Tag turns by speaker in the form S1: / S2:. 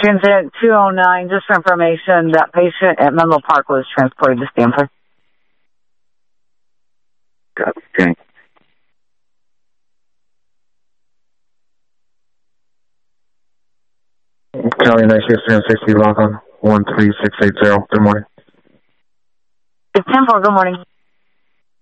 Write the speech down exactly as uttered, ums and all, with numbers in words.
S1: Incident two oh nine, just for information, that patient at Menlo Park was transported to Stanford.
S2: Got it. Okay. County night shift seven sixty, log on one three six eight zero. Good morning.
S1: It's ten four, good morning.